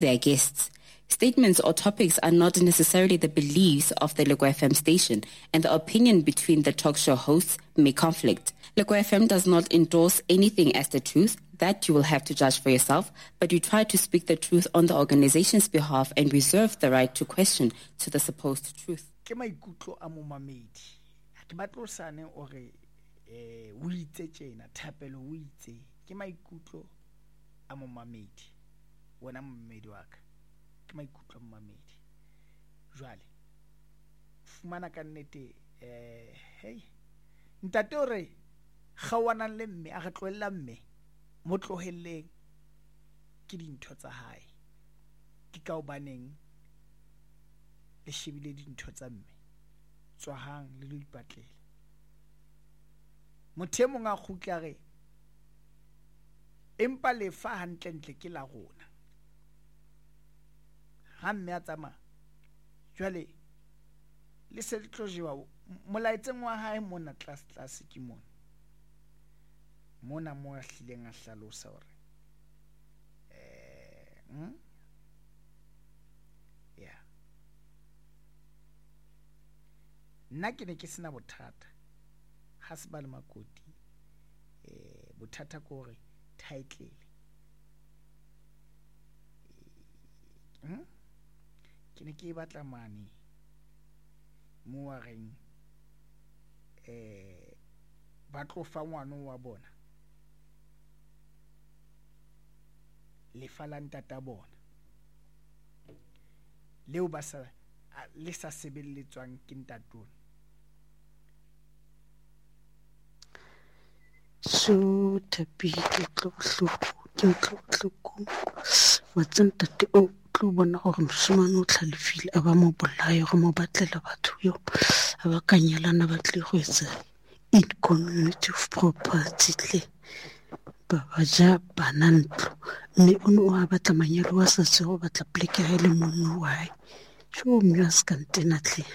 their guests. Statements or topics are not necessarily the beliefs of the Lego FM station, and the opinion between the talk show hosts may conflict. Lego FM does not endorse anything as the truth. That you will have to judge for yourself, but we try to speak the truth on the organization's behalf and reserve the right to question to the supposed truth. Ke maikutlo a momamedi. Ke batlo sane ore o itse tjena Thapelo o itse. Ke maikutlo a momamedi. Wena momamedi wa ka. Ke maikutlo a momamedi. Jwale fumana ka nnete hey ntate ore kgawana le mme a re tlohella mme mo tlohelleng ke dintho tsa hae ke ka obaneng le shebile dintho tsa mme tswahang le lo ipatlele motho mong a khutla re empa le fa hantle ntle ke la rona ha mme a tsama jwale le se le tlojewa molaetseng wa hae mona class ke mona mo a hlileng a hlalosa hore yeah nna ke ne ke sena bothata ha se ba le makoti bothata ke hore title ke ne ke batla mane mo wa reng ba tlo fa ngwana wa bona le falantata bona leo ba sa le sa sebelletswang ke ntatona so tapi ke tlo wa tsentate o tlo bona gore mosumane o tlhalefile a ba mo bolaya go mo batlela batho yo a ba kanyelana ba tle go etsa in community of property tle ba ja banantlo mme o no a batla manyalo wa sa se go batla pleke ha ile monno wa hae jo mme a skantena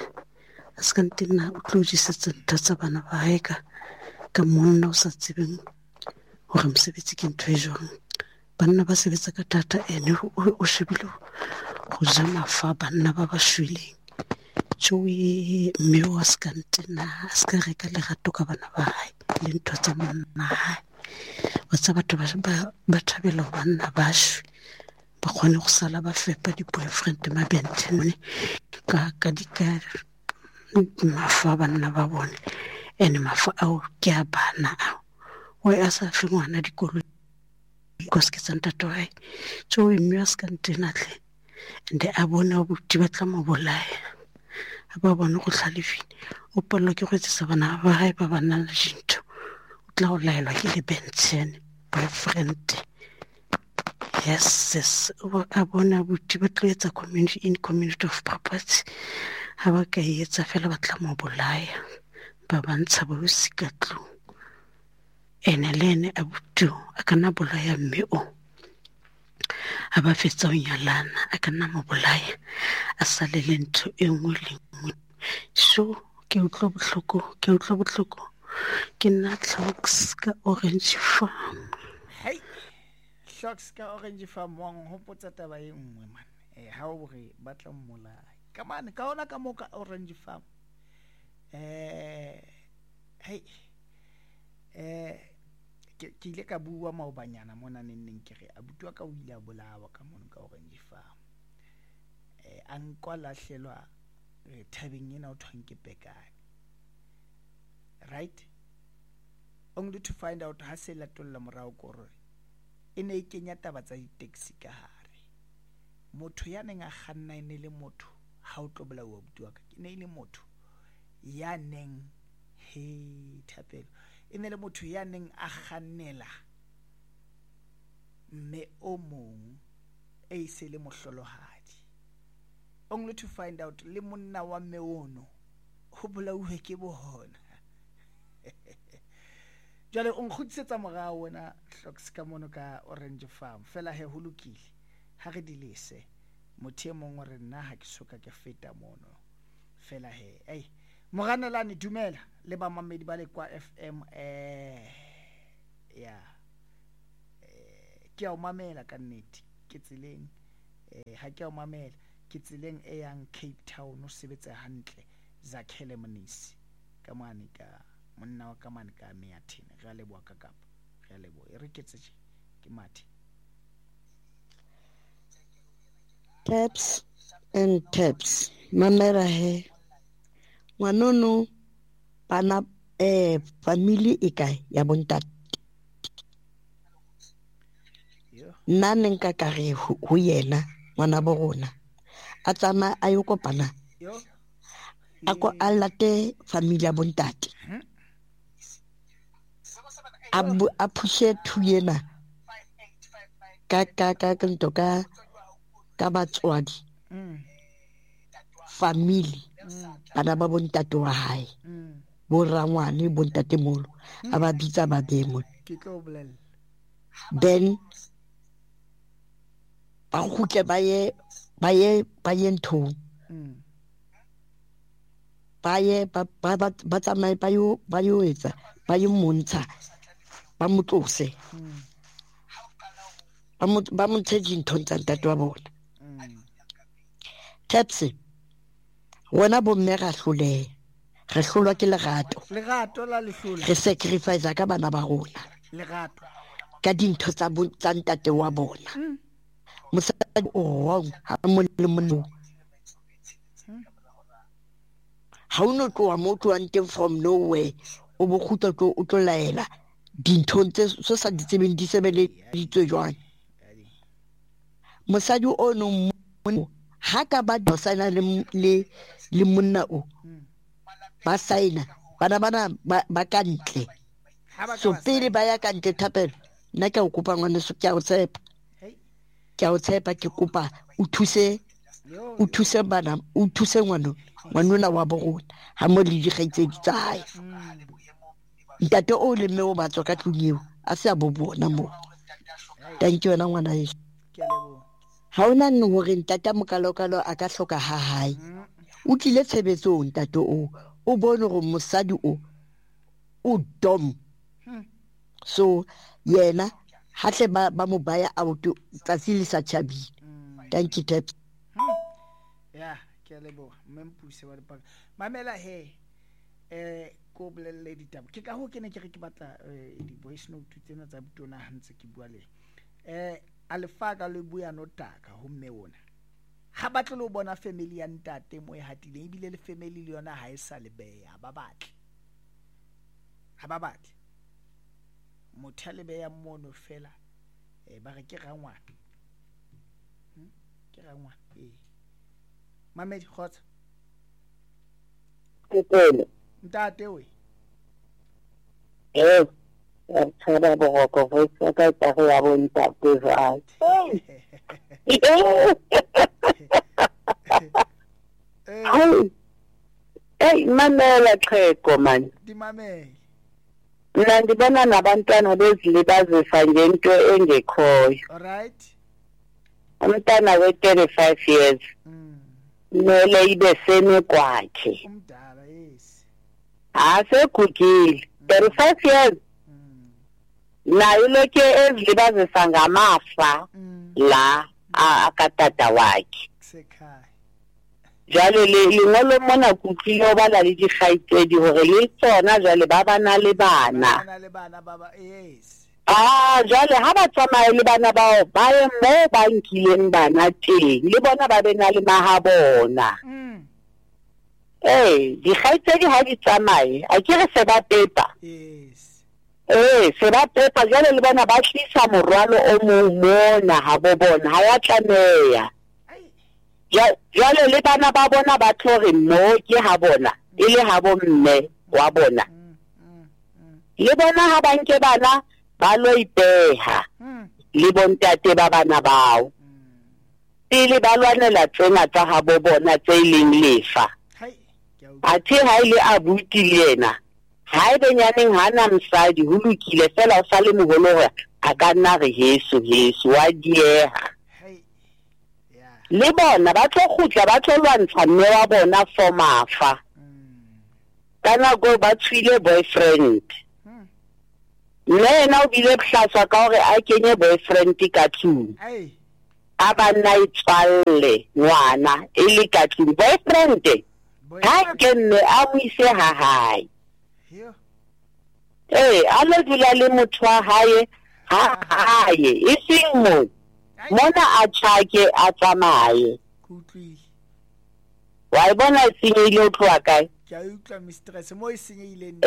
o tlo jisetsa nthatsa bana ba hae ka monna o sa tsebeng gore mosebetsi ke ntho e jwang banna ba sebetsa ka data ene o shebile go ja mafa banna ba ba shwileng jo mme o skantena a ska reka lerato ka bana ba hae le ntho tsa monna hae wa tsa batho ba thabela banna ba shwe ba kgone go sala ba fepa di boyfriend mabentene ka mafa banna ba bone ene mafa ao ke a bana ao o a sa fe ngwana dikolo because ke tsantato hae so mme a skantena tle ende a bona bobuti ba tla mo bolaya ba bona go tlhalefile o pallo ke go etsa bana ba hae ba bana le dintho o tla go laelwa ke le bentene boyfriend yes a bona bobuti ba tlo etsa community of property ha ba ka etsa fela ba tla mo bolaya ba bantsha bo sikatlo ene lene a butu a kana bolaya mme o a ba fetsa o nyalana a kana mo bolaya a salele ntho e nngwe le nngwe so ke utlo botlhoko ke nna Clocks ka Orange Farm hey Clocks ka Orange Farm wang hopotsa taba e nngwe man ha o re batla mmolaya ka mane ka ona ka mo ka Orange Farm hey ke ile ka bua maobanyana mona neng ke re abuti wa ka o ile a bolawa ka mona ka Orange Farm a nkwa lahlelwa thabeng ena o thwang ke Bekane right only to find out ha se latolla morao gore ene e kenya taba tsa di-taxi ka hare motho ya neng a kganna ene le motho ha o tlo bolawa abuti wa ka ene le motho ya neng he Thapelo ene le motho ya neng a kgannela mme o mong e se le mohlolohadi only to find out le monna wa mme ono ho bolauwe ke bohona jale o nkgutsetsa morao wena Clocks ka mono ka Orange Farm fela he ho lokile ha re dilese motho e mong re nna ha ke soka ke feta mono fela he Moganelane dumela le ba mamedi ba le kwa FM ya ke a o mamela ka nnete ke tseleng ha ke o mamela ke tseleng e yang Cape Town o sebetsa hantle Zakhele Mnisi ka mane ka monna wa ka mane ka Meathini re a leboa ka Kapa re a leboa e re ketse ke Mathi Taps and taps mamela he ngwanono bana family e kae ya bontate nna ne nka ka re ho yena ngwana bo rona a tsama a yo kopana a late family ya bontate a pushe thuyena ka nto ka batswadi family bana ba bontate wa hae bo rangwane bontate molo a ba bitsa ba demo then ba khutle ba ye nthong ba tsamaye ba yo etsa ba yo montsha ba motlose ba montshe dinthong tsa ntate wa bona Taps wona bo mme ra hloleha re hlolwa ke lerato la lehlola re sacrifice ka bana ba rona lerato ka dintho tsa ntate wa bona mosadi o wrong ha mo le monna ha o no tloha mo tloang teng from nowhere o bo khutla o tlo laela dinthong tse so sa di tsebeng di sebeleditswe jwang mosadi o no ha ka ba dosana le monna o ba saina bana ba ka ntle so pele ba ya ka ntle Thapelo nna ke o kopa ngwane so ke a o tshepa ke kopa o thuse bana o thuse ngwanona wa borona ha mo le dikgaitsedi tsa hae ntate o le mme o ba tswa ka tlung eo a se a bo bona mo thank you wena ngwana yeso ha ona nne hore ntate mokalokalo a ka hloka ha hae o tlile tshebetsong ntate o bone hore mosadi o dom so yena ha tle ba mo baya out tsatsi le sa tjhabile thank you Taps ya ke a leboha mmempuse wa dipaka mamela he ko bolelle ditaba ke ka ho ke ne ke re ke batla di voice note tsena tsa botona hantse ke bua le alefaka le buya notaka ho mme ona ha batle lo bona family ya ntate mo e hatile ebile le family le yona ha e sa lebeya ha ba batle motho le beya mmono fela ba re ke rangwana Mamedi khotsa Tetele ntate we ya tsara boroko ho tsaka tsa ya bontate jwang mamela xhego man dimamela mina ndibona nabantwana bezilibazisa ngento engekhoyo alright umntana we-35 years mele ibe sene kwakhe umdala yes asegugile 35 years nayo lokhe ezilibazisa ngamafa la akatata wakhe sekhaya jalo le ngolo mona kutlile ba la le dikgaitsedi hore le tsona jale ba bana le bana baba yes jale ha ba tsamaye le bana bao ba ye mo ba nkileng bana teng le bona ba bena le mahabona dikgaitsedi ha di tsamaye a ke re se ba pepa yes se ba pepa jale le bona ba tlisa morwalo o mong mona ha bo bona ha ya tlameya jale le bana ba bona ba tlore mo ke ha bona ile ha bo mme wa bona le bona ha ba nke bana ba lo ipeha le bontate ba bana bao pele ba lwanela tsena tsa ha bo bona tse ileng lefa athe ha ile abuti le yena ha e benyaneng hana msadi ho lokile fela o sa le moholo hore a ka nna re Yesu wa dieha le bona ba tlo khutla ba tlo lwantsha mme wa bona for mafa kana go ba tswile boyfriend yena o bile bhlaswa ka hore a kenye boyfriend ka tlung a ba nna itswalle ngwana e le ka tlung boyfriend ha ke nne a mo ise ha hae a lo dula le motho wa hae ha hae e seng mona a tshake a tsamaye wa bona senyile o tloa kae ke a utlwa mistress mo e senyileng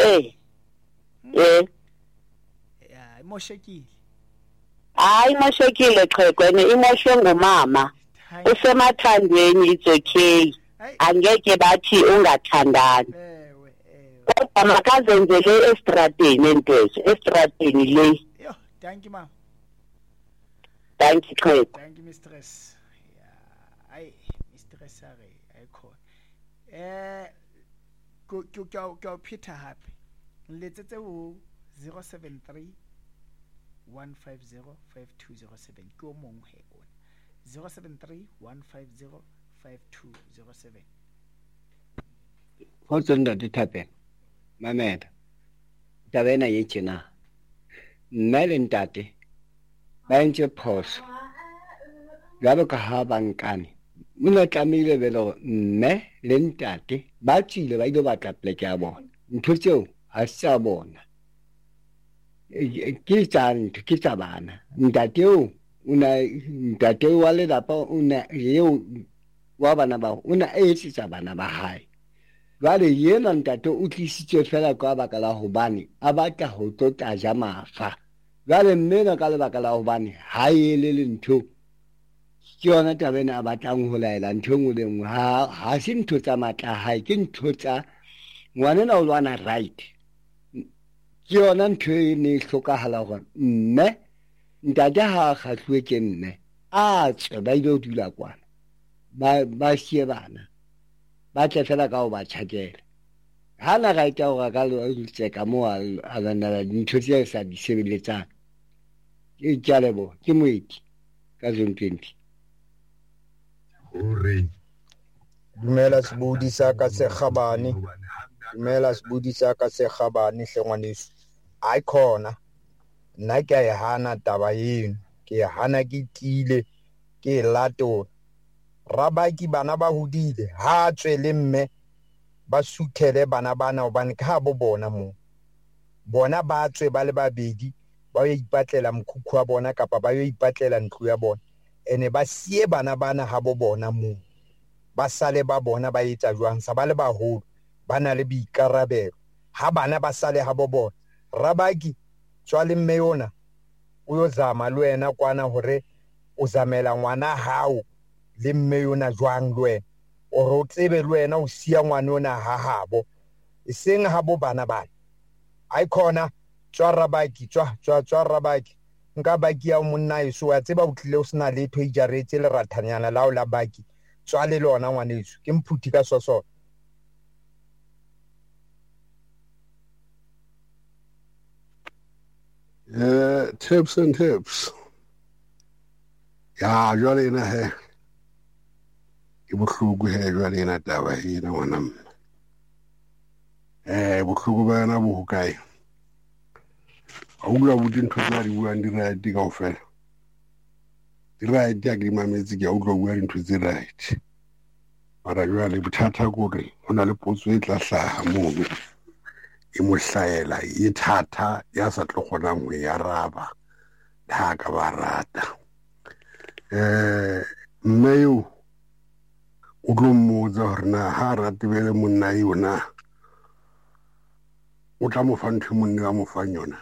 moshekile hayi moshekile qhekwene imoshe ngumama usemathandweni it's okay angeke bathi ungathandani kodwa makazenzele estradeni entwezo estradeni le thank you mama thank you qhekwe thank you mistress ay mistress are ayikho go Peter happy letsetse o 073 150 5207 ke o mong he ona 073 150 5207 Hotsonda dithape mamela tabena yechena melentate ba ntse phoso jalo ka ha bankane mona tlamile belo mme le ntate ba tsile ba ile batla pleke ya bona ntho tseo ha sa bona ke tsa bana ntate wa le lapa una yeo wa bana ba una etsa bana ba hae jwale yena ntate o tlisitswe fela ka baka la hobane a batla ho tota ja mafa jwale mmena ka lebaka la hobane ha ele le ntho ke yona tabena a batlang ho laela ntho ngwe le ngwe ha se ntho tsa matla hae ke ntho tsa ngwanena o lwana right ke yona ntho e ne hlokahala hore mme ntate ha kgahlwe ke mme a tswe ba ile ho dula kwana ba sie bana ba tla fela ka ho ba tshakela ha na ga ita hore ka lo tseka mo a lana ntho tse sa di sebeletsang ke tjalebo ke moeti ka zone 20 Ore dumela sebudisa ka sekgabane dumela sebudisa ka sekgabane hlengwaneso ai khona nna ke a hana taba eno ke hana ke tile ke lato rabaki bana ba hodile ha tswele mme ba suthele bana bana hobane ka bo bona mo bona ba tswe ba le babedi ba yo ipatlela mkhukhu wa bona kapa ba yo ipatlela ntlu ya bona ene ba sie bana bana ha bo bona mo ba sale ba bona ba etsa jwang sa ba le baholo ba na le boikarabelo ha bana ba sale ha bo bona rabaki tswa le mme yona o yo zama le wena kwana hore o zamela ngwana hao le mme yona jwang le wena o ro tsebe le wena o sia ngwana ona ha habo e seng ha bo bana bana ai khona tswa rabaki tswa rabaki nka baki ya monna yeso wa tseba o tlile o sena letho ijaretse le rathanyana la o la baki tswa le lona ngwana yeso ke mphuthi ka soso tips and tips ya jwale na he ke bohloko he jwale na taba e na ngwana bohloko ba na bo hokae a utlwa botse ntho tsa di buang di right kaofela di right ya ke mametsi ke a utlwa bua dintho tse right mara jwale bothata kore ho na le potso e tla hlaha moo e mo hlaela e thata ya sa tlo kgonang ho ya raba ha ka ba rata mme yo o tlo mmotsa hore na ha ratebele monna yona o tla mo fa ntho monna wa mo fang yona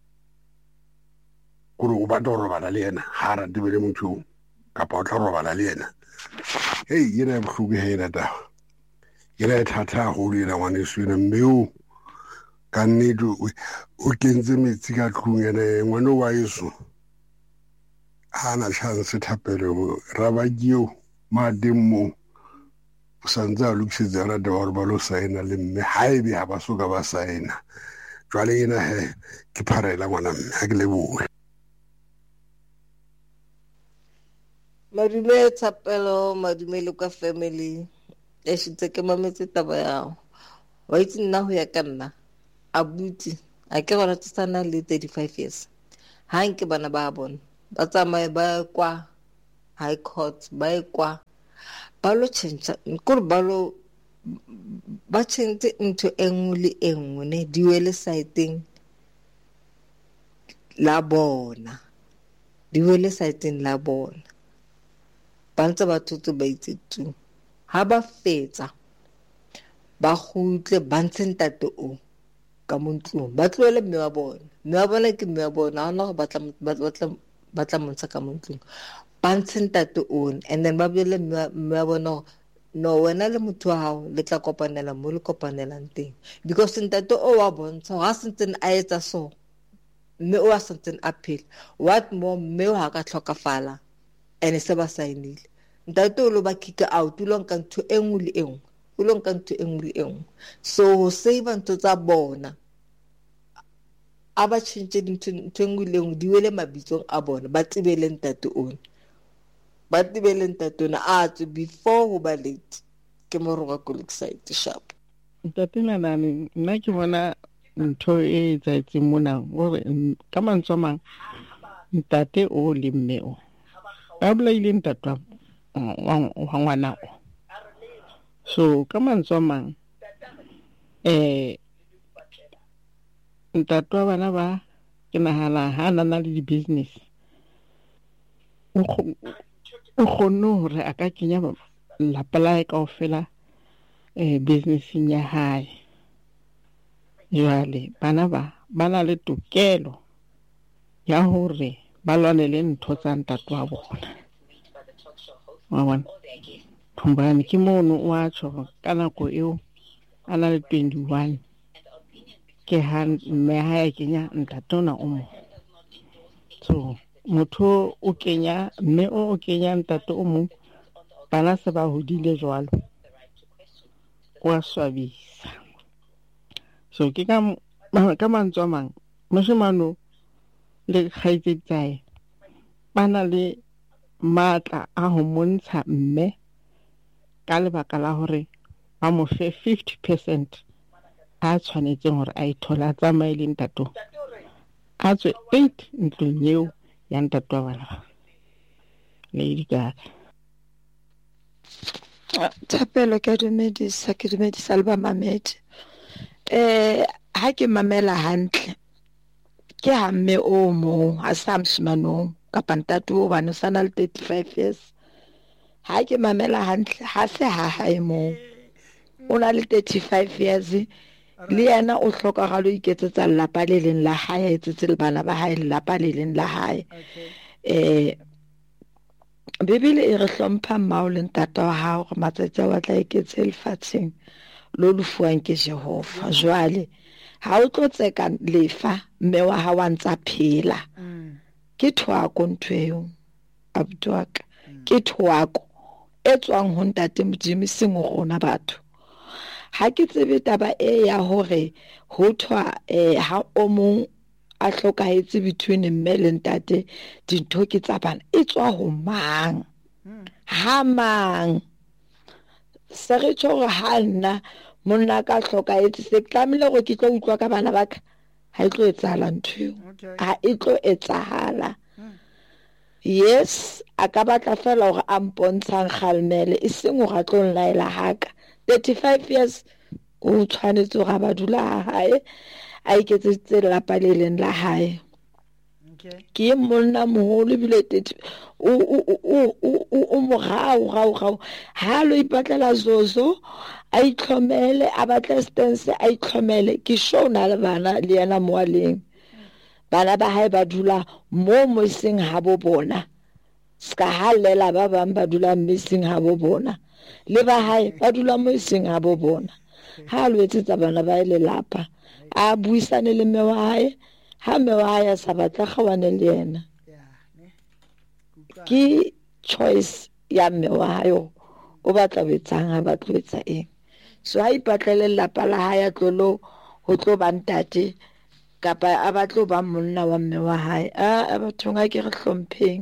kore o batla ho robala le yena ha ratebele motho kapa o tla robala le yena yena e bohloko he ena taba yena e thata haholo yena ngwaneso yena mme yo ka nnete o kentse metsi ka tlung ene ngwane wa yeso ha na chance thapelo rabakio madeng mo o santse a lokisetsa rata hore ba lo saena le mme haebe ha ba soka ba saena jwale ena he ke pharela ngwana mme ha ke lebohe madume thapelo madume le ka family e shitse ke mametse taba yao wa itse nna ho ya ka nna abuti a ke gona tsana le 35 years ha nke bana ba bona ba tsamaye ba kwa high court ba ekwa ba lo change kore ba change into engwe le engwe ne di wele siteng la bona ba ntse ba thotse ba itse tu ha ba fetsa ba khutle ba ntshe ntate o ka montlong ba tloele mme wa bona ke mme wa bona ha no ba tla montsha ka montlong ba ntshe ntate o and then ba bile mme wa bona no wena le motho wa hao le tla kopanela mo le kopanelang teng because ntate o wa bontsha ha sentse a etsa so mme o a sentse a phela what more mme o ha ka tlhokafala ene se ba saenile ntate o lo ba kick out lo nka ntho engwe le engwe so ho save ntho tsa bona a ba change ntho engwe le engwe di wele mabitsong a bona ba tibele ntate ona a tswe before ho ba late ke mo roga colleague site sharp ntate nna ke bona ntho e etsaetseng mona gore ka mantswe a mang ntate o le mme o ba bolaile ntate wa ngwana o so ka mantswe a mang ntate wa bana ba ke nahana ha nana le di-business o kgonne hore a ka kenya lapa la kaofela businessing ya hae jwale bana ba na le tokelo ya hore ba lwanele ntho tsa ntate wa bona wa bona thumbane ke mono wa tsho ka nako eo a na le 21 ke han mme ha ya kenya ntate ona o mo so motho o kenya mme o kenya ntate o mo bana se ba hodile jwalo wa swabisa so ke ka mantswe a mang moshemano le khaitsetsae bana le matla a ho montsha mme ka lebaka la hore ba mo fe 50% a tshwanetseng hore a ithola tsamae le ntate a tswe 8 ntlong eo ya ntate wa bana Lady Gaga. Thapelo ke dumedisa le ba mamedi ha ke mamela hantle ke ha mme o mo ha sa mshimano kapa ntate o bana sana le 35 years ha ke mamela hantle ha se ha hae mo o na le 35 years le yena o hloka galo iketsetsa lapa le leng la hae etsetse le bana ba hae lapa le leng la hae Bibele e re hlompha mmao le ntate wa hao re matsatsi a tla iketse lefatsheng lo lufuang ke Jehova jwale ha o tlo tseka lefa mme wa ha wa ntsa phela ke thwako nthweo abduaka ke thwako e tswang ho ntate Modimo seng gona batho ha ke tsebe taba e ya hore ho thwa ha o mong a hlokahetse between mme le ntate dintho ke tsa bana e tswa ho mang ha mang se re tshore ha nna monna ka hlokahetse se tlamile go ke tlo utlwa ka bana ba ka ha e tlo etsahala ntho ha e tlo etsahala yes a ka batla fela hore a mpontshang kgalmele e seng go tlo nlaela haka 35 years o tshwanetse go ba dula hae a iketsetse lapa le leng la hae ke monna moholo bile o morao ha lo ipatlela zozo a itlhomele a batla stance a itlhomele ke shona le bana le yana moaleng bana ba hae ba dula mo seng ha bo bona ska halela ba bang ba dula missing ha bo bona le ba hae ba dula mo seng ha bo bona ha lo etsetsa bana ba ile lapa a buisane le mme wa hae ha mme wa hae sa batla gawane le yena ke choice ya mme wa hae o batla betsang ha batla betsa eng so ha ipatlele lapa la hae tlolo ho tlo ba ntate kapa a batlo ba monna wa mme wa hae a batho nga ke re hlompheng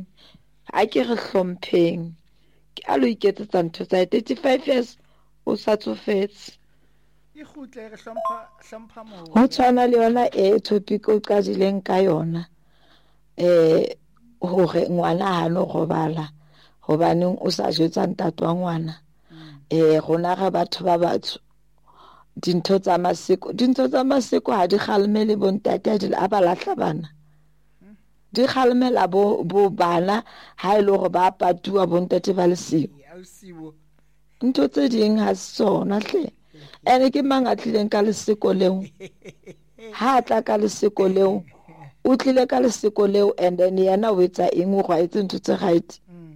ke a lo iketsetsa ntho tsa 35 years o sa tsofetse ho tshwana le yona topic o qadileng ka yona hore ngwana ha no robala hobaneng o sa jwetsa ntate wa ngwana rona ga batho ba batsho dintho tsa maseko ha di kgalmele bontate a ba lahla bana di kgalmela bo bana ha ile go ba patuwa bontate ba le sio ntho tse ding ha sona hle ene ke mang a tlileng ka leseko leo ha tla ka leseko leo o tlile ka leseko leo and then yena o etsa eng o ga etse ntho tse right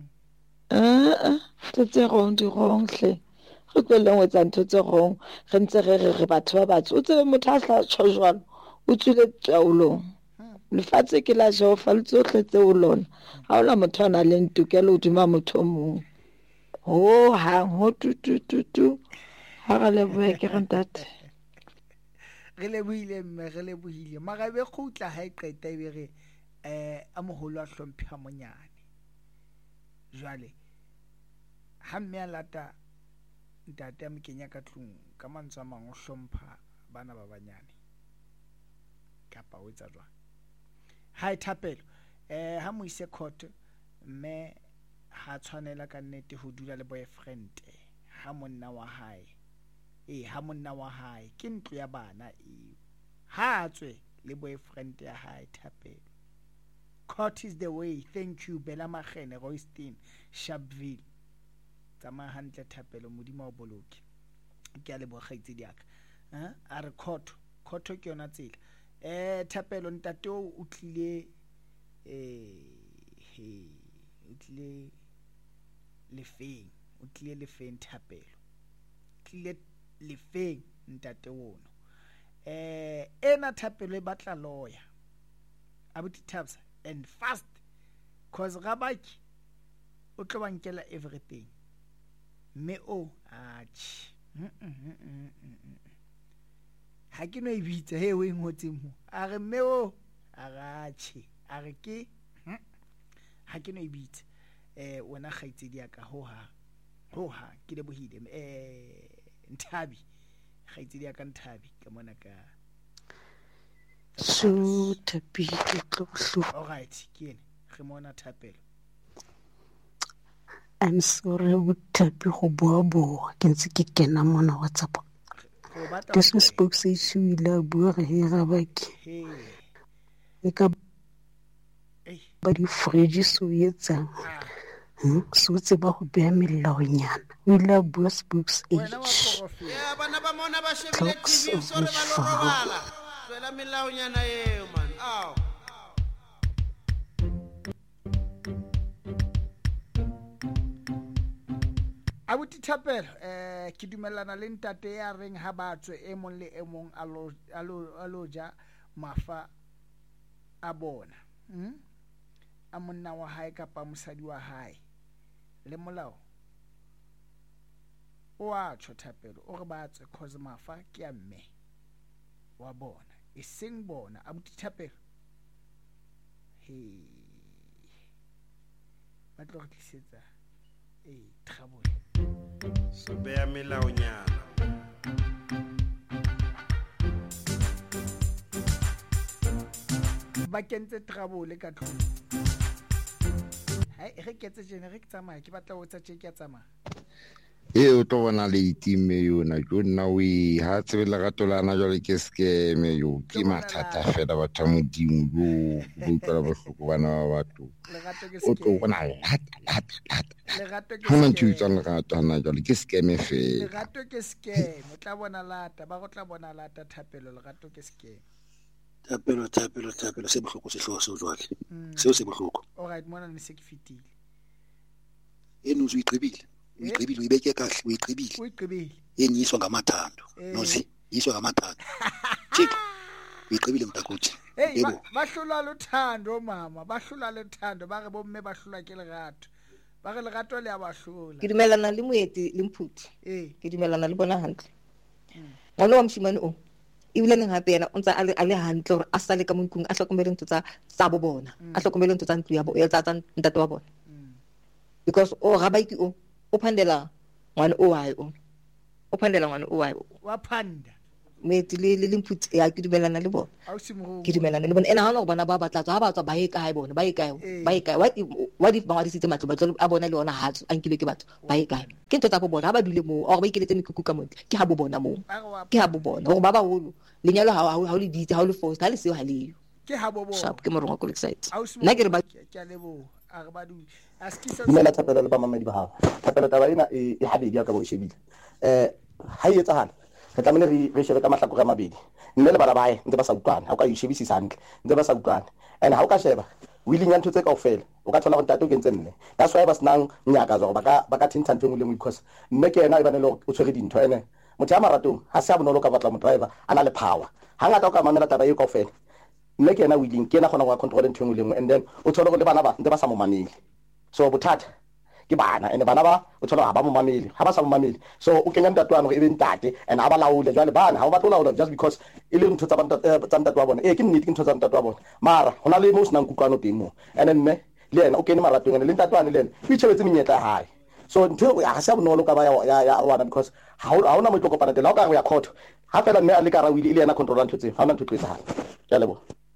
tse rong di rong hle re tloleng o etsa ntho tse rong re ntse re batho ba batho o tsebe motho a tla tshojwana o tswile taolong lefatshe ke la Jehova le tsohle tseo lona ha ona motho ana le ntokelo hodima motho mong ho tu ha re lebohe ke re ntate re lebohile mme re lebohile magabe khutla ha iqeta e be re a moholo a hlompha monyane jwale ha mme a lata ntate a mkenya ka tlung ka mantswe a mang o hlompha bana ba banyane kapa o etsa jwang ha Thapelo ha mo ise court mme ha tshwanela ka nnete ho dula le boyfriend ha monna wa hae ha monna wa hae ke ntlo ya bana ha tswe le boyfriend ya hae Thapelo. Court is the way. Thank you Bella Magene Royston Sharpeville tsama hantle Thapelo modimo wa boloki ke a le bogaitse diaka a re court ke yona tsela Thapelo ntate o tlile o tlile lefeng Thapelo tlile lefeng ntate wono ena Thapelo e batla lawyer abuti Thabs and fast cause Rabaki o tlo bankela everything me ha ke no ibitsa he o ngotse mo a re me a gatshe a re ke ha ke no ibitsa wena gaitsedi ya ka ho ha ke le bohile Nthabi gaitsedi ya ka Nthabi ke mona ka so Thabi ke tlo all right ke ene re mona Thapelo I'm sorry Thabi go boa ke ntse ke kena mona WhatsApp this is spokesperson ila bua re hira baki e ka ba di fridge so yetsa so tseba go bea melaonyana o ila bua spokes bana ba mona ba shebile TV so re ba lo robala tswela melaonyana eo man abuti Thapelo ke dumellana le ntate ya reng ha batswe e mong le e mong alo ja mafa a bona a monna wa hae kapa mosadi wa hae le molao o a tsho Thapelo o re batswe cause mafa ke a mme wa bona e seng bona abuti Thapelo ba tlo re tlisetsa trouble so bea melaonyana ba kentse trouble ka tlung hai re ketse generic tsamaya ke batla o tsa check ya tsamaya o tlo bona le itime yona jo nna o ha tsebela gatolana jwale ke skeme yo ke mathata fela batho modimo yo go utlwa bohloko bana ba batho o tlo bona legato ke hana tshutsa legato hana jwale ke skeme fela legato ke scam o tla bona lata ba go tla bona lata Thapelo legato ke scam Thapelo se bohloko se hloho se jwale seo se bohloko all right mona ne se ke fitile eno o iqebile o ibeke kahle o iqebile yenyiswa ngamathando nozi yiswa ngamathando Thixo uyiqebile mntakuthi yebo bahlula luthando mama bahlula luthando ba re bomme bahlula ke legato ba re legato le a bahlula ke dumelana le moeti le mphuthi ke dumelana le bona hantle ngolo wa mshimane o ibile neng hape yena o ntse a le hantle gore a sale ka montlung a hlokomele ntse tsa bo bona a hlokomele ntse tsa ntlo ya bo ya tsa ntate wa bona because o Rabaiki o phandela ngwana o wae o phandela ngwana o wae wa phanda moeti le mputse ya ke dumelana le bona ke dumelana le bona ena ha no bona ba batla tswa ha ba tswa ba e kae bona ba e kae what if ba ngadisitse matlo batlo a bona le ona hatso a nkile ke batho ba e kae ke ntotsa bo bona ha ba dule mo or ba ikeletse mekuku ka motho ke ha bo bona mo ke ha bo bona gore ba ba holo lenyalo ha o le ditse ha o le force ha le seo ha le ke ha bo bona sharp ke morongo ko excited nna ke re ba ke a lebo a re ba du askisa dumela Thapelo le ba mamedi ba hao Thapelo taba ena e habedi ya ka bo shebile ha e etsahala re tlamehile re shebe ka mahlakore a mabedi mme le bana ba hae ntse ba sa utlwane ha o ka e shebisisa hantle ntse ba sa utlwane and ha o ka sheba willing ya ntho tse kaofela o ka thola go ntate o kentse nne that's why ba senang nyaka zo ba ka thintsha ntho e le mo because mme ke ena e bane le o tshwere dintho ene motho ya maratong ha se a bonolo ka batla mo driver ana le power hanga ka o ka mamela taba e kaofela mme ke ena willing ke ena gona go control ntho e le mo and then o tshole go le bana ba ntse ba sa mo mamele so bothata ke bana ene bana ba o thola ha ba mo mamele ha ba sa mo mamele so o kenya ntatwana go e be ntate and ha ba laole jwale bana ha ba tlola just because e le ntho tsa ntate wa bona ke nnete ke ntho tsa ntate wa bona mara hona le mo sna nkutlwano teng mo ene mme le ena o kene maratong ene le ntatwana le ena o itshebetse menyetla hae so ntho ha se bonolo ka ba ya wana because ha ona mo tloko panatela o ka re ya court ha fela mme a le ka rawile ile ena control ntho tse ha ona ntho tse tsa ya lebo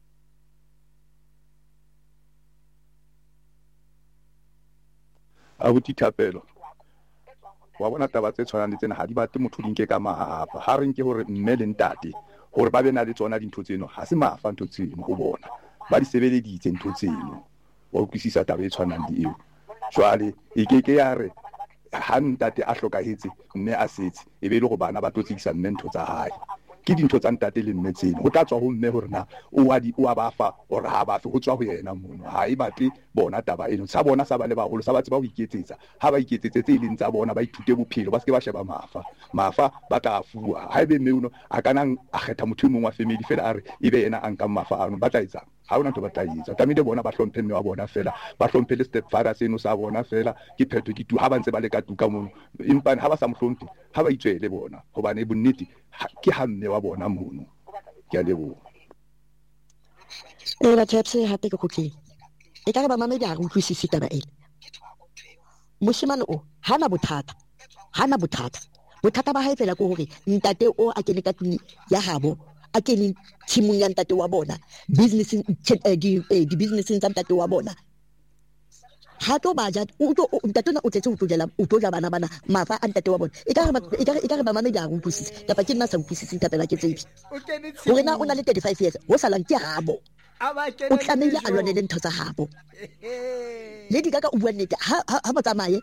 a buti Thapelo wa bona taba tse tshwanang le tsena ha di batle motho dinke ka mahapa ha re nke hore mme le ntate hore ba be na le tsona dintho tseno ha se mafa ntho tseno go bona ba di sebeleditse ntho tseno wa ukwisisa taba e tshwanang le eo jwale e keke ya re ha ntate a hlokahetse mme a setse e be le go bana ba tlotsisa mme ntho tsa hae ke dintho tsa ntate le mme tseno go tla tswa ho mme hore na o a ba fa hore ha ba fe go tswa ho yena mono ha e batle bona taba eno sa bona sa ba le baholo sa ba tseba ho iketsetsa ha ba iketsetse tse ileng tsa bona ba ithute bophelo ba se ke ba sheba mafa ba tla fuwa ha ebe mme uno a kanang a kgetha motho mongwe wa family fela a re ebe yena a nka mafa ano ba tla etsa ha ona ntho ba tla etsa tamile bona ba hlomphe mme wa bona fela ba hlomphe le stepfather seno sa bona fela ke phetho ke tu ha ba ntse ba le ka tuka mono empa ha ba sa mohlomphe ha ba itswele bona hobane bonnete ke ha mme wa bona mono ke a leboha e ba tshepse hape ke khotleng e ka re ba mamedi a re utlwisise taba ena moshimane o hana bothata ba hae fela ko hore ntate o a kene ka tlung ya habo a kene tshimong ya ntate wa bona business di business tsa ntate wa bona ha to ba ja ntate o tletse o tlo ja bana mafa a ntate wa bona e ka re ba mamedi a re utlwisise taba ke nna sa utlwisise Thapelo ke tsebe hore na o na le 35 years ho salang ke habo o tlamehile a lwanele ntho tsa habo le di ka o bua nnete ha ba tsamaye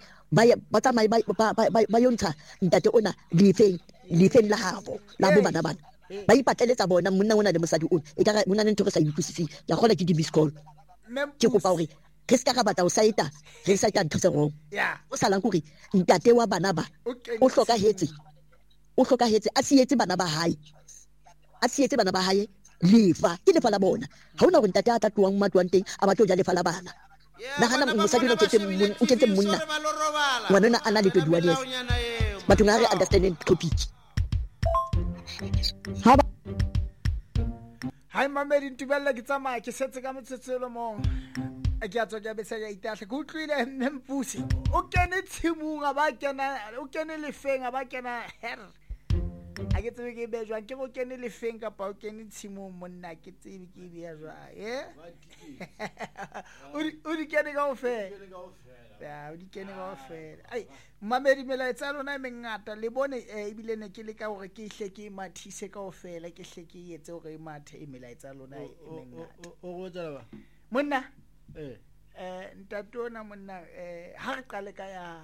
ba yontsha ntate ona lefeng la habo la bo bana ba ipatleletsa bona monna ona le mosadi ona e ka monna le ntho re sa utlwisise ya gola ke di miss call ke kopa hore re ska ga batla o saita ntho tse wrong o salang gore ntate wa bana ba o hlokahetse a sietse bana ba hae lefa ke lefa la bona ha ona gore ntate a tla tloang matwang teng a batlo ja lefa la bana nagana mosadi o ketse monna ngwana a na le 21 years batho nga re understanding topic hai mamedi ntubella ke tsamaya ke setse ka motsetselo mong a ke a tswa ke besa ya itahle ke utlwile mmempusi o kene tshimong a ba kena o kene lefeng a ba kena her a ke tsebe ke be jwang ke go kene lefeng ka pa o kene tshimong monna ke tsebe ke be jwa o di kene ka ofela ya o di kene ka ofela ai mamedi melaetsa lona e mengata le bone ebile ne ke le ka gore ke hle ke mathise ka ofela ke hle ke etse gore mathe e melaetsa lona e mengata o go tsela ba monna ntatona monna ha re qale ka ya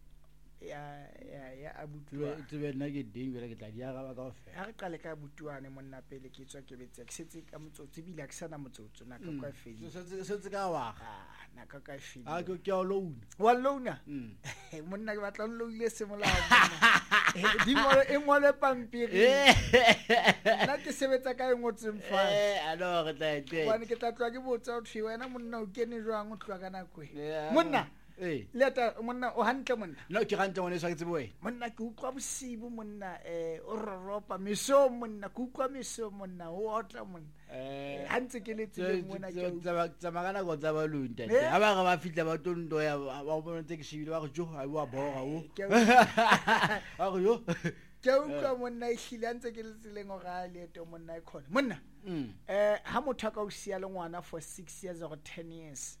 abutua tsebe nna ke ding bela ke tla di aga ba ka ofela ha re qale ka abutuane monna pele ke tswa ke betse ke setse ka motsotso bila ke sana motsotso na ka kwa fedi setse ka wa na ka ka fedi a ke a loan wa loan monna ke batla loile se molao di mole e mole pampiri na ke sebetsa ka engotse mfa alors re tla ete wa ke tla tloa ke botsa o thwe wena monna o kene jwang o tloa kana kwe monna leta monna o hantle monna no ke gantse monna sa ke tsebe monna ke utlwa bosibu monna o roropa miso monna ke utlwa miso monna o otla monna hantse ke le tsile monna ke tsamagana go tsa ba lunta ha ba ga ba fitla ba tondo ya ba bona tse ke shibile ba go jo ha wa boga o go yo ke utlwa monna e hlile a ntse ke le tseleng o ga leeto monna e khona monna ha motho ka o sia le ngwana for 6 years or 10 years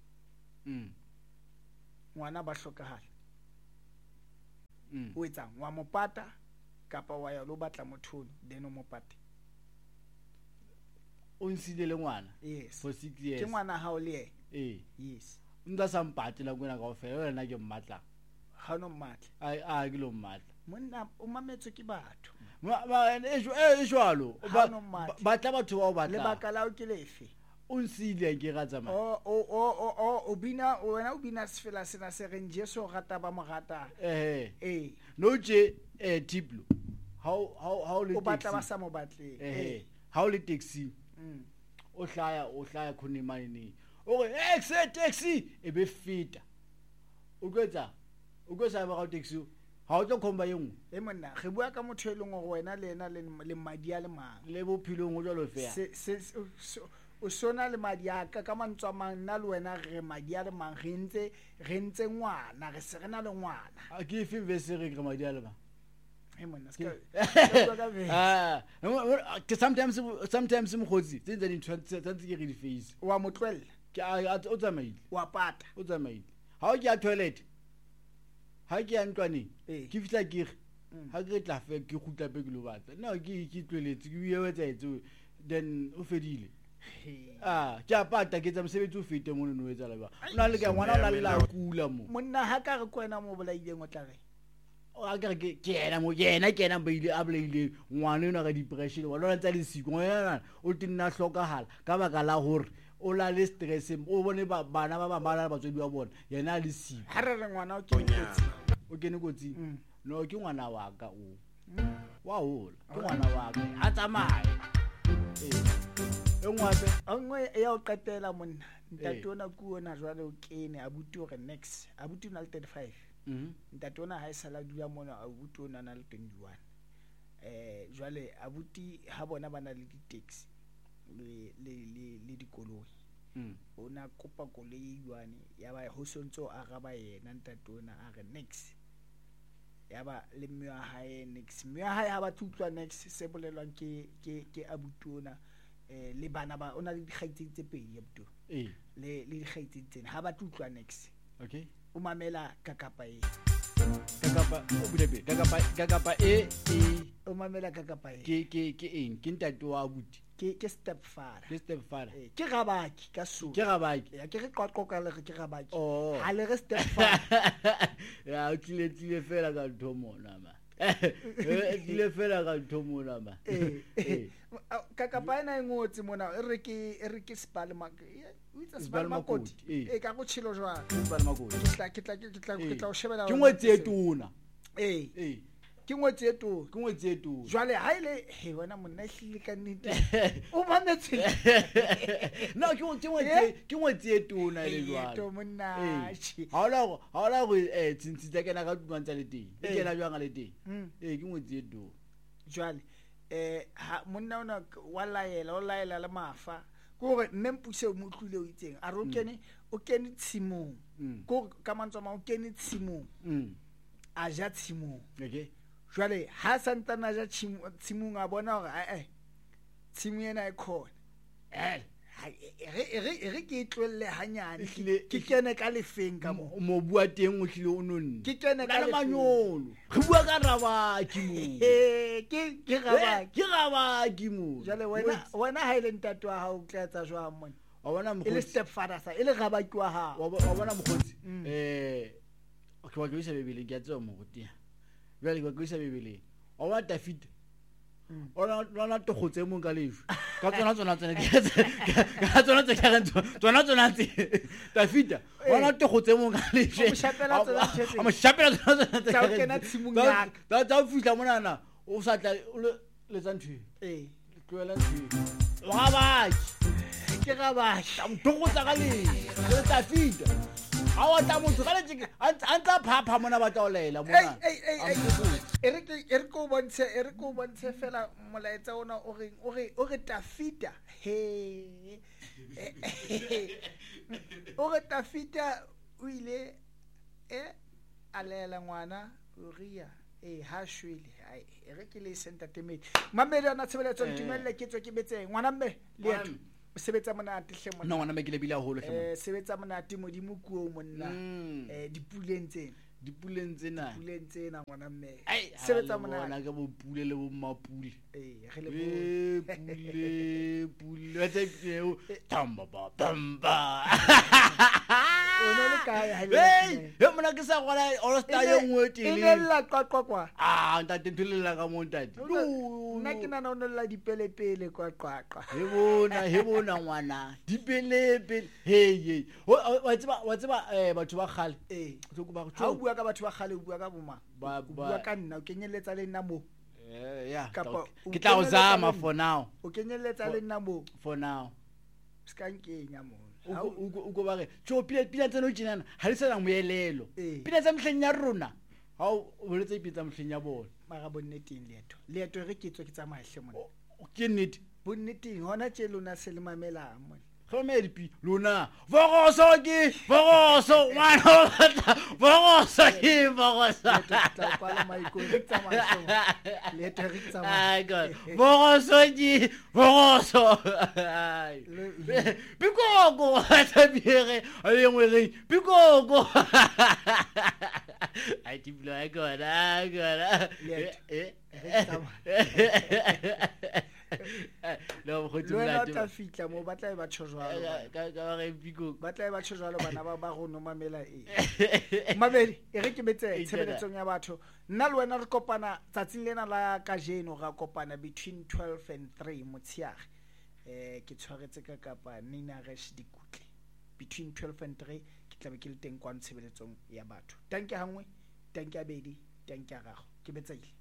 ngwana ba hlokahala o etsang wa mopata kapa wa ya lo batla motho then o mopate o nsile le ngwana yes for 6 years ke ngwana ha o le yes nda sampate la kwena ka ofela wena ke mmatla ha no mmatla a ke lo mmatla monna o mametse ke batho e jwalo batla batho ba o batla le bakala o ke lefe o nsile ke ga tsama o bina wena o bina sefela sena se reng Jesu rata ba mogata no je tiplo how le o batla ba sa mo batle how le taxi o hlaya khone mane o re taxi e be fita o kwetsa ba ga taxi ha o tlo khomba yengwe monna re bua ka motho e leng go wena le ena le madi a le mang le bophilong o jalo fea o sona le madi aka ka mantswa mang nna le wena re madi a le mang re ntse ngwana re se rena le ngwana a ke fe verse re madi a le mang sometimes mokgotsi tse ntse dintshwantse ke re di face wa motlwella o tsamaile wa pata o tsamaile ha o ke ya toilet ha ke ya ntlwaneng ke fitla ke re ha ke tla fe ke khutla pe ke lo batla no ke tlweletse ke bue wetsa etse then o fedile ke a pata ke tsa mosebetsi o fete mo no etsa la ba ona le ka ngwana o la la kula mo monna ha ka re kwena mo bolaileng o tla re a ka ke yena ba ile a bolaile ngwana ena ga depression wa lona tsa le siko ngwana o tinna hlokahala ka baka la hore o la le stress o bone bana ba bana ba tswedi wa bona yena le siko ha re re ngwana o kene kotsi no ke ngwana wa ka o wa hola ke ngwana wa ka a tsamaye engwape angwe ya o qetela monna ntatona kuona jwale o kene abuti o re next abuti o na le 35 ntatona ha e sala dula mona abuti o na le 21 jwale abuti ha bona bana le di-taxi le dikoloi o na kopa koloi yane ya ba ho sontso a ga ba yena ntatona a re next ya ba le mme wa hae next mme wa hae ha ba tutlwa next se bolelwang ke abuti ona le bana ba ona le dikgaitseng tse pedi abuti le dikgaitseng tsena ha ba tutlwa next okay o mamela kakapa o mamela kakapa ke eng ke ntate wa abuti ke stepfather ke gabaki ka so ke gabaki ya ke re qoqoqa le ke gabaki ha le re stepfather ya o tlile fela ka thomona ma tlile fela ka thomona ma kakapa ena ngotse mona re ke Spalmakoti ka go tshilo jwa Spalmakoti ke tla o shebela ke ngwetse e tona ke ngwetse e tona jwale ha ile he wena monna hlile ka nnete o mametse no ke ngwetse e tona ile jwale to monna ha ola go tshintshitsa kena ka tungantsa le teng e kena jwang le teng ke ngwetse e tona jwale ha monna ona wa laela le mafa gore nempuse mo tlile o itseng a re o kene tshimong go ka mantswa ma o kene tshimong a ja tshimong okay jwale ha santana ja tshimong a bona gore tshimu ena e khona re ke tlwelle hanyane ke kene ka lefeng ka mo bua teng o hlile o nonne ke kene ka manyolo re bua ka rabaki mo ke rabaki mo jale wena ha ile ntate wa hao tletsa jwa mona wa bona mo ile stepfather sa ile rabaki wa hao wa bona mokgotsi okay wa ke isa bebele ke tsa mo gotia jale ke isa bebele wa wa David ona to khotse mo ka lefu ka tsona tse David ona to khotse mo ka lefu mo shapela tsona kena tshimong ya ka da fihla mona na o sa tla le tsanthu tloela nthu wa ba ke ga ba to khotsa ka le David ha wa ta motho ka le tse anta phapha mona ba taolela mona ere ko bontshe fela molaetsa ona o re tafita o re tafita o ile a lela ngwana o ria ha shwele ai re ke le entertainment mamedi ana tshebeletso ntumelle ke tswe ke betseng ngwana mme le yetu o sebetsa monate hle monna no ngwana me ke le bile haholo hle monna sebetsa monate modimo kuo monna dipuleng tsena ngwana mme sebetsa monate ka bo pule le bo mapule re le pule wa tsepeo tamba ona le kae ha le he mona ke sa gona all star ye ngwe tele ela qaqwa ntate nthulela ka montate nna ke nana ona la dipelepele qaqwa he bona ngwana dipelepele hey wa tseba batho ba khale ha o bua ka batho ba khale o bua ka boma o bua ka nna o kenyeletsa le nna mo ke tla o zama for now o kenyeletsa le nna mo for now ska nkenya mo o go ba re tso pila tseno tjena ha le sena moelelo pila tsa mhleng ya rona ha o boletse ipitsa mhleng ya bona mara bonneteng leeto re ke tswe ke tsamaya hle mona ke nnete bonneteng hona tje lona se le mamelang mona Khomedi pi lona vogoso mwana vogoso tla kwala maiko re tsamaya leeto re tsamaya vogoso pikoko ta biere ale ngwe re pikoko ai ti bla gona no go tsula ta fitla mo batla ba tshojwalo ka re piko batla ba tshojwalo bana ba go no mamela mabedi re ke betse tshebeletsong ya batho nna le wena re kopana tsatsing lena la kajeno ga kopana between 12 and 3 motsiage ke tshwaretse ka kapa Nina Resh Dikutle between 12 and 3 ke tla be ke le teng kwa tshebeletsong ya batho tanke hangwe tanke abedi tanke a gago ke betsaile